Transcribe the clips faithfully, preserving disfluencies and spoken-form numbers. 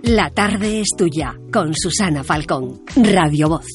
La tarde es tuya, con Susana Falcón, Radio Voz.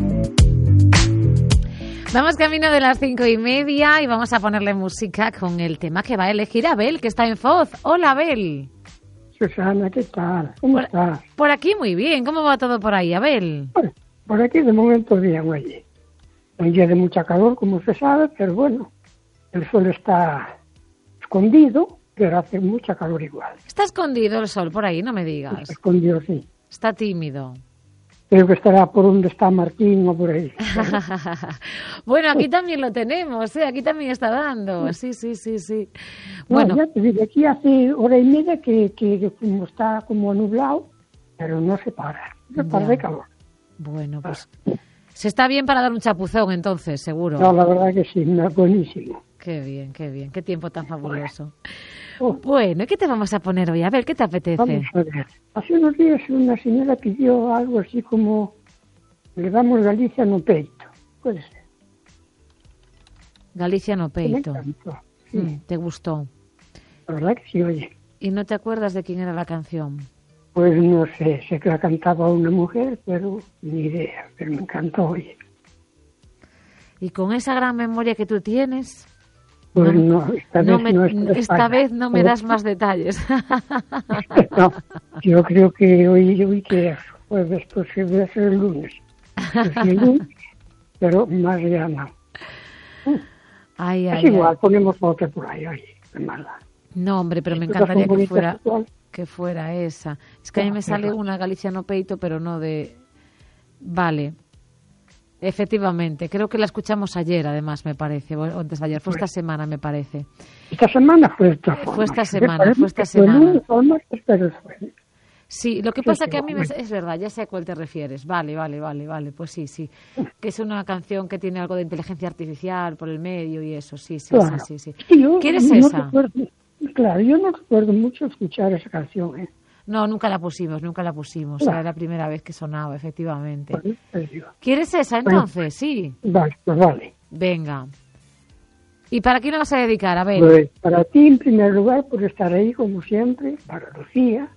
Vamos camino de las cinco y media y vamos a ponerle música con el tema que va a elegir Abel, que está en Foz. Hola, Abel. Susana, ¿qué tal? ¿Cómo por, estás? Por aquí muy bien. ¿Cómo va todo por ahí, Abel? Por, por aquí de momento bien, oye. Un día de mucha calor, como se sabe, pero bueno, el sol está escondido, pero hace mucha calor igual. Está escondido el sol por ahí, no me digas. Está escondido, sí. Está tímido. Creo que estará por donde está Martín o por ahí. Bueno, aquí también lo tenemos, ¿eh? Aquí también está dando. Sí, sí, sí, sí. Bueno, Bueno, ya te digo, aquí hace hora y media que, que, que como está como nublado, pero no se para. No se para Ya. de calor. bueno, pues se está bien para dar un chapuzón entonces, seguro. No, la verdad que sí, me- buenísimo. Qué bien, qué bien. Qué tiempo tan fabuloso. Oh, Bueno, ¿y qué te vamos a poner hoy? A ver, ¿qué te apetece? vamos a ver. Hace unos días una señora pidió algo así como le damos Galicia no peito. Puede ser. Galicia no Me peito. encantó. Sí, Mm, ¿te gustó? la verdad que sí, oye. ¿Y no te acuerdas de quién era la canción? Pues no sé, sé que la cantaba una mujer, pero ni idea, pero me encantó, oye. Y con esa gran memoria que tú tienes, Pues No, no, esta no vez me- no es de esta España. vez no me das más detalles. No, yo creo que hoy, hoy que es jueves, pues que debe ser el lunes. Pues sí, el lunes, pero más ya no. Ay, Es ay, igual, ay. ponemos otra por ahí, oye, qué mala. No, hombre, pero me Estas son encantaría que bonitas fuera igual. que fuera esa. Es que a mí Ah, me sale verdad. una Galicia no peito, pero no de... Vale. Efectivamente, creo que la escuchamos ayer, además, me parece, o antes de ayer, fue esta semana, me parece. Esta semana fue de esta forma. Fue esta Me semana, parece fue esta que fue el semana. lunes o el martes, pero fue. Sí, lo que Sí, pasa sí, que a mí me, bueno. es verdad, ya sé a cuál te refieres. Vale, vale, vale, vale, pues sí, sí. Que es una canción que tiene algo de inteligencia artificial por el medio y eso, sí, sí, Claro. sí, sí, sí. Sí, yo ¿Quieres no esa? recuerdo- claro, yo no recuerdo mucho escuchar esa canción, ¿eh? No, nunca la pusimos, nunca la pusimos. Claro. Era la primera vez que sonaba, efectivamente. Por eso te digo. ¿Quieres esa Bueno. entonces? Sí. Vale, pues vale. Venga. ¿Y para quién la vas a dedicar? A ver. Pues para ti, en primer lugar, por estar ahí, como siempre, para Lucía,